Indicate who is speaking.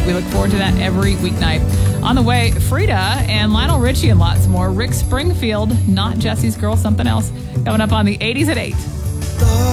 Speaker 1: We look forward to that every weeknight. On the way, Frida and Lionel Richie and lots more. Rick Springfield, Not Jesse's Girl, Something Else, coming up on the 80s at 8.